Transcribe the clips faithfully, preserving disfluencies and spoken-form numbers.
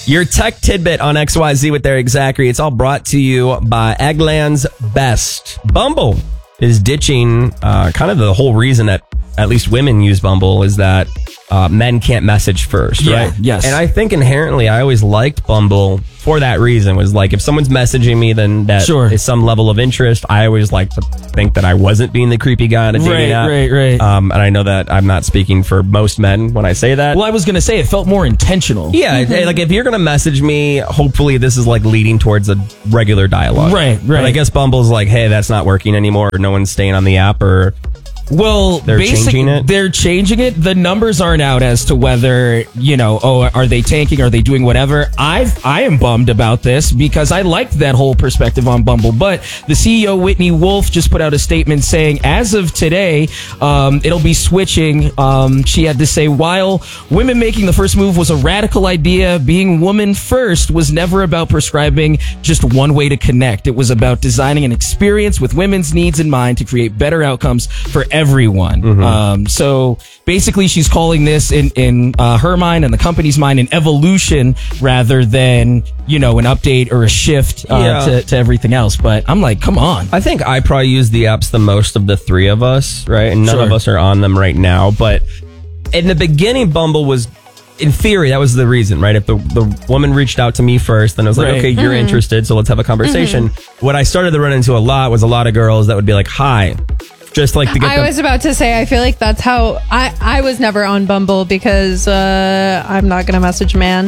Your tech tidbit on X Y Z with Eric Zachary. It's all brought to you by Eggland's Best. Bumble is ditching uh, kind of the whole reason that at least women use Bumble is that uh, men can't message first, yeah, right? Yes. And I think inherently I always liked Bumble for that reason. Was like if someone's messaging me, then that sure. is some level of interest. I always like to think that I wasn't being the creepy guy on a dating right, app. Right, right, Um, and I know that I'm not speaking for most men when I say that. Well, I was going to say it felt more intentional. Yeah, mm-hmm. like if you're going to message me, hopefully this is like leading towards a regular dialogue. Right, right. But I guess Bumble's like, hey, that's not working anymore, or no one's staying on the app, or... Well, they're changing it. They're changing it. The numbers aren't out as to whether, you know, oh, are they tanking? Are they doing whatever? I I am bummed about this because I liked that whole perspective on Bumble. But the C E O, Whitney Wolf, just put out a statement saying, as of today, um, it'll be switching. Um, she had to say, while women making the first move was a radical idea, being woman first was never about prescribing just one way to connect. It was about designing an experience with women's needs in mind to create better outcomes for everyone. Everyone. Mm-hmm. Um, so basically, she's calling this in in uh, her mind and the company's mind an evolution rather than, you know, an update or a shift uh, yeah. to, to everything else. But I'm like, come on. I think I probably use the apps the most of the three of us, right? And none sure. of us are on them right now. But in the beginning, Bumble was, in theory, that was the reason, right? If the, the woman reached out to me first, then I was like, right. okay, you're Mm-hmm. interested, so let's have a conversation. Mm-hmm. What I started to run into a lot was a lot of girls that would be like, hi. Just like to get I the- was about to say, I feel like that's how I, I was never on Bumble because uh, I'm not going to message a man.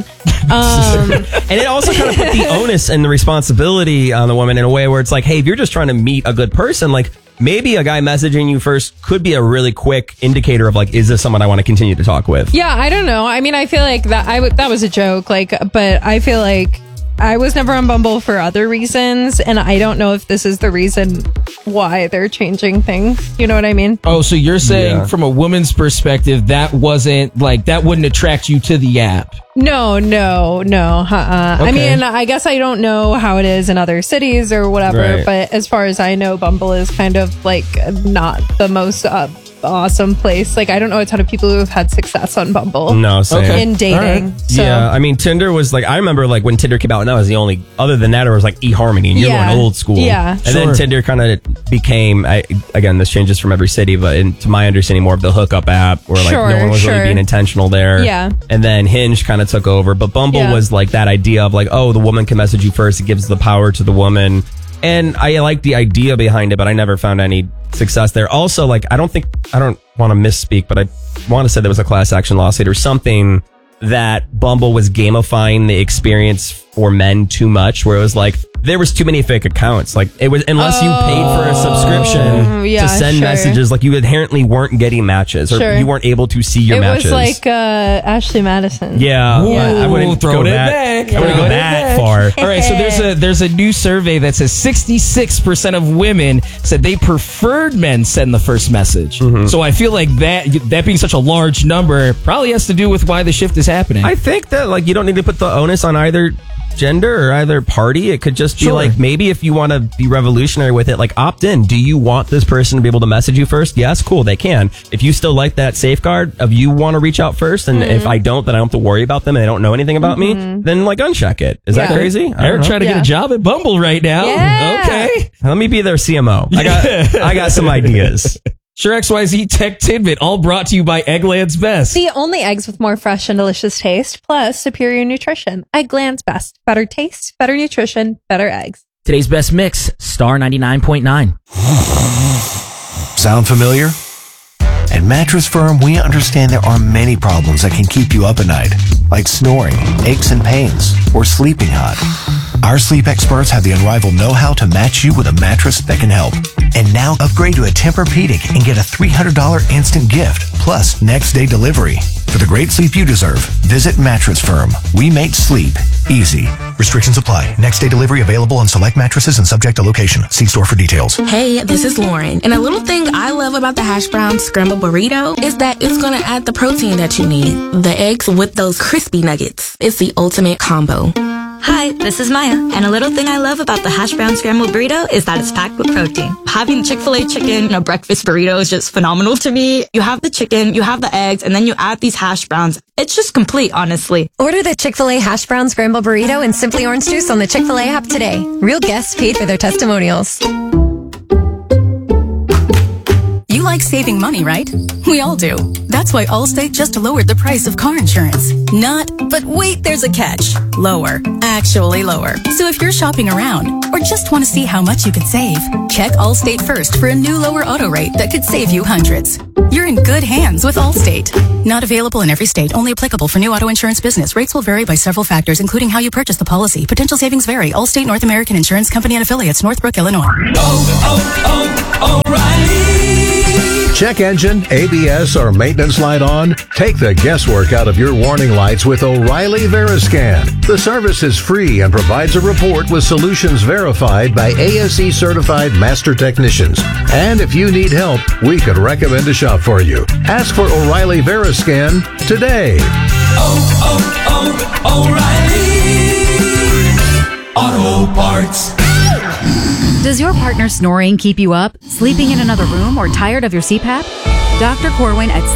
Um, and it also kind of put the onus and the responsibility on the woman in a way where it's like, hey, if you're just trying to meet a good person, like maybe a guy messaging you first could be a really quick indicator of like, is this someone I want to continue to talk with? yeah, I don't know. I mean, I feel like that I w- that was a joke, like, but I feel like I was never on Bumble for other reasons, and I don't know if this is the reason why they're changing things. You know what I mean? Oh, so you're saying Yeah. from a woman's perspective, that wasn't like that wouldn't attract you to the app? No, no, no. Uh-uh. I Okay. mean, I guess I don't know how it is in other cities or whatever, Right. but as far as I know, Bumble is kind of like not the most uh, awesome place. Like, I don't know a ton of people who have had success on Bumble. No, same. Okay. In dating. All right. So, Yeah, I mean, Tinder was like, I remember like when Tinder came out, and that was the only, other than that, it was like eHarmony, and you're Yeah. going old school. Yeah. And Sure. then Tinder kind of became, I, again, this changes from every city, but in, to my understanding, more of the hookup app where like Sure, no one was sure. really being intentional there. Yeah. And then Hinge kind of took over, but Bumble Yeah. was like that idea of like, oh, the woman can message you first. It gives the power to the woman. And I like the idea behind it, but I never found any success there. Also, like, I don't think, I don't want to misspeak, but I want to say there was a class action lawsuit or something that Bumble was gamifying the experience for men too much, where it was like, there was too many fake accounts. Like it was, unless you paid for a subscription yeah, to send sure. messages, like you inherently weren't getting matches or Sure. you weren't able to see your it matches. was like uh, Ashley Madison. yeah, Ooh, I wouldn't throwing go it that, back. I wouldn't go Throwing it that back. far. All right, so there's a there's a new survey that says sixty-six percent of women said they preferred men send the first message. Mm-hmm. So I feel like that that being such a large number probably has to do with why the shift is happening. I think that like you don't need to put the onus on either gender or either party. It could just be Sure. like, maybe if you want to be revolutionary with it, like opt in. Do you want this person to be able to message you first? Yes, cool, they can. If you still like that safeguard of you want to reach out first, and if I don't, then I don't have to worry about them and they don't know anything about me, then like uncheck it. Is that Yeah. crazy? I don't Eric know. trying to get Yeah. a job at Bumble right now. Yeah. Okay. Let me be their C M O. I got I got some ideas. Sure X Y Z Tech Tidbit, all brought to you by Eggland's Best. The only eggs with more fresh and delicious taste, plus superior nutrition. Eggland's Best. Better taste, better nutrition, better eggs. Today's best mix, Star ninety-nine point nine. Sound familiar? At Mattress Firm, we understand there are many problems that can keep you up at night, like snoring, aches and pains, or sleeping hot. Our sleep experts have the unrivaled know-how to match you with a mattress that can help. And now upgrade to a Tempur-Pedic and get a three hundred dollars instant gift, plus next day delivery. For the great sleep you deserve, visit Mattress Firm. We make sleep easy. Restrictions apply. Next day delivery available on select mattresses and subject to location. See store for details. Hey, this is Lauren. And a little thing I love about the hash brown scramble burrito is that it's going to add the protein that you need. The eggs with those crispy nuggets. It's the ultimate combo. Hi, this is Maya, and a little thing I love about the hash brown scrambled burrito is that it's packed with protein. Having Chick-fil-A chicken in a breakfast burrito is just phenomenal to me. You have the chicken, you have the eggs, and then you add these hash browns. It's just complete, honestly. Order the Chick-fil-A hash brown scrambled burrito and Simply Orange Juice on the Chick-fil-A app today. Real guests paid for their testimonials. You like saving money, right? We all do. That's why Allstate just lowered the price of car insurance. Not, but wait, there's a catch. Lower. Actually lower. So if you're shopping around or just want to see how much you could save, check Allstate first for a new lower auto rate that could save you hundreds. You're in good hands with Allstate. Not available in every state. Only applicable for new auto insurance business. Rates will vary by several factors, including how you purchase the policy. Potential savings vary. Allstate North American Insurance Company and Affiliates, Northbrook, Illinois. Oh, oh, oh, O'Reilly! Check engine, A B S, or maintenance light on? Take the guesswork out of your warning lights with O'Reilly Veriscan. The service is free and provides a report with solutions verified by A S E certified master technicians. And if you need help, we could recommend a shop for you. Ask for O'Reilly Veriscan today. Oh, oh, oh, O'Reilly Auto Parts. Does your partner snoring keep you up, sleeping in another room, or tired of your C PAP? Doctor Corwin at